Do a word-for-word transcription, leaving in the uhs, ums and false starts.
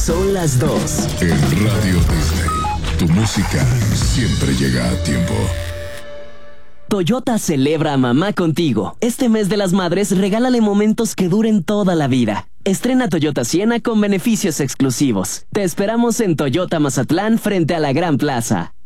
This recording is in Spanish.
Son las dos. En Radio Disney, tu música siempre llega a tiempo. Toyota celebra a mamá contigo. Este mes de las madres, regálale momentos que duren toda la vida. Estrena Toyota Siena con beneficios exclusivos. Te esperamos en Toyota Mazatlán frente a la Gran Plaza.